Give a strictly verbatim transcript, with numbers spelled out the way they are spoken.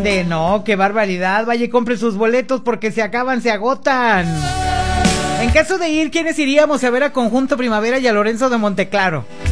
ande, no, qué barbaridad. Vaya y compre sus boletos porque se acaban, se agotan. En caso de ir, ¿quiénes iríamos a ver a Conjunto Primavera y a Lorenzo de Monteclaro?